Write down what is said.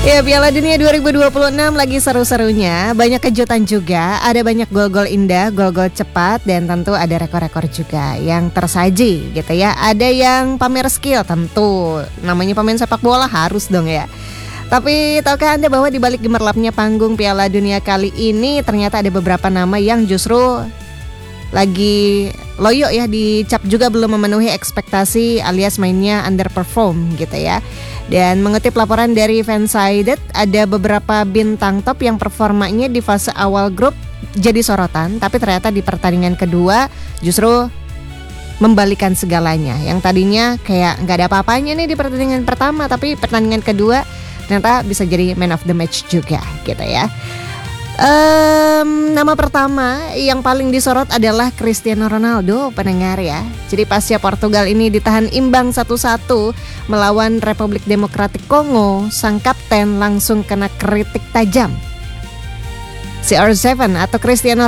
Ya, Piala Dunia 2026 lagi seru-serunya. Banyak kejutan juga, ada banyak gol-gol indah, gol-gol cepat, dan tentu ada rekor-rekor juga yang tersaji gitu ya. Ada yang pamer skill, tentu namanya pemain sepak bola harus dong ya. Tapi tahukah Anda bahwa di balik gemerlapnya panggung Piala Dunia kali ini ternyata ada beberapa nama yang justru lagi loyo ya, dicap juga belum memenuhi ekspektasi alias mainnya underperform gitu ya. Dan mengutip laporan dari Fansided, ada beberapa bintang top yang performanya di fase awal grup jadi sorotan, tapi ternyata di pertandingan kedua justru membalikan segalanya. Yang tadinya kayak nggak ada apa-apanya nih di pertandingan pertama, tapi pertandingan kedua ternyata bisa jadi man of the match juga gitu ya. Nama pertama yang paling disorot adalah Cristiano Ronaldo, pendengar ya. Jadi pasca Portugal ini ditahan imbang 1-1 melawan Republik Demokratik Kongo, sang kapten langsung kena kritik tajam. CR7 atau Cristiano